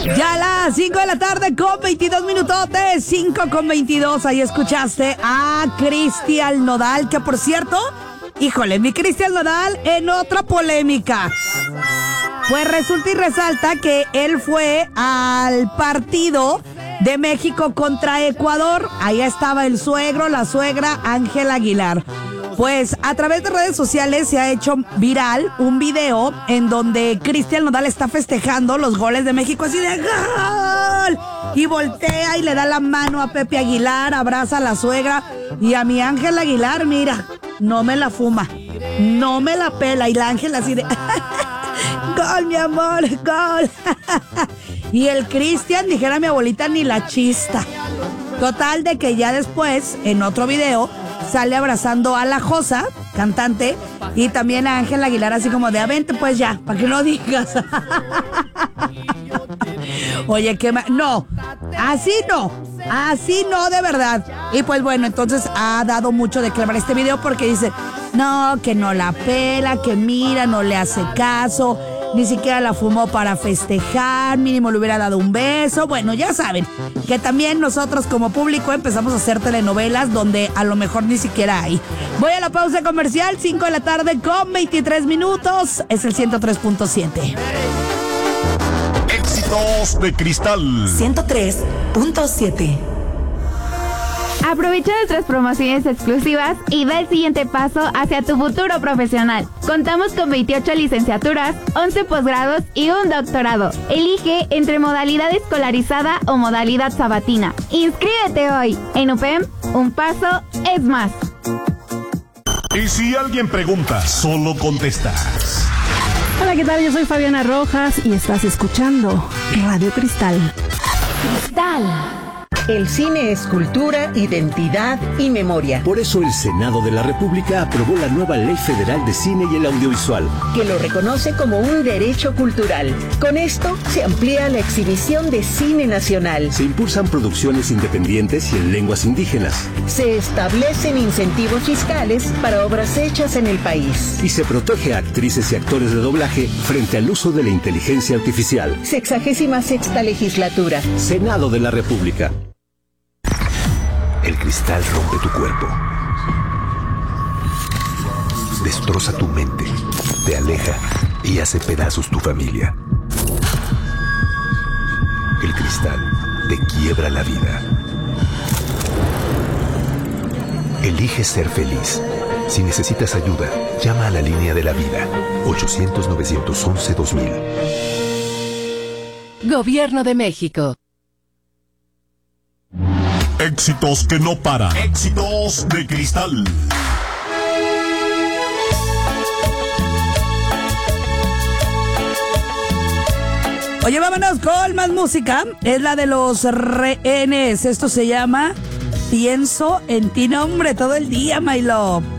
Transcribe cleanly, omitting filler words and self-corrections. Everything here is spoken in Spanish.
Ya a las 5 de la tarde con 22 minutotes, 5:22. Ahí escuchaste a Cristian Nodal, que por cierto, híjole, mi Cristian Nodal en otra polémica. Pues resulta y resalta que él fue al partido de México contra Ecuador. Ahí estaba el suegro, la suegra, Ángel Aguilar. Pues a través de redes sociales se ha hecho viral un video en donde Cristian Nodal está festejando los goles de México así de ¡gol! Y voltea y le da la mano a Pepe Aguilar, abraza a la suegra y a mi Ángel Aguilar, mira, no me la fuma, no me la pela. Y la Ángel así de ¡gol, mi amor, gol! Y el Cristian, dijera mi abuelita, ni la chista. Total de que ya después, en otro video, sale abrazando a la Josa, cantante, y también a Ángel Aguilar así como de, vente pues ya, para que no digas. Oye, no, así no, de verdad. Y pues bueno, entonces ha dado mucho de qué hablar este video porque dice, no, que no la pela, que mira, no le hace caso, ni siquiera la fumó para festejar, mínimo le hubiera dado un beso. Bueno, ya saben que también nosotros como público empezamos a hacer telenovelas donde a lo mejor ni siquiera hay. Voy a la pausa comercial, 5 de la tarde con 23 minutos. Es el 103.7. Éxitos de Cristal 103.7. Aprovecha nuestras promociones exclusivas y da el siguiente paso hacia tu futuro profesional. Contamos con 28 licenciaturas, 11 posgrados y un doctorado. Elige entre modalidad escolarizada o modalidad sabatina. ¡Inscríbete hoy! En UPEM, un paso es más. Y si alguien pregunta, solo contestas. Hola, ¿qué tal? Yo soy Fabiana Rojas y estás escuchando Radio Cristal. Cristal. El cine es cultura, identidad y memoria. Por eso el Senado de la República aprobó la nueva Ley Federal de Cine y el Audiovisual, que lo reconoce como un derecho cultural. Con esto se amplía la exhibición de cine nacional. Se impulsan producciones independientes y en lenguas indígenas. Se establecen incentivos fiscales para obras hechas en el país. Y se protege a actrices y actores de doblaje frente al uso de la inteligencia artificial. 66ª legislatura. Senado de la República. El cristal rompe tu cuerpo, destroza tu mente, te aleja y hace pedazos tu familia. El cristal te quiebra la vida. Elige ser feliz. Si necesitas ayuda, llama a la línea de la vida, 800-911-2000. Gobierno de México. Éxitos que no paran. Éxitos de Cristal. Oye, vámonos con más música. Es la de Los Rehenes. Esto se llama Pienso en ti, nombre, todo el día, my love.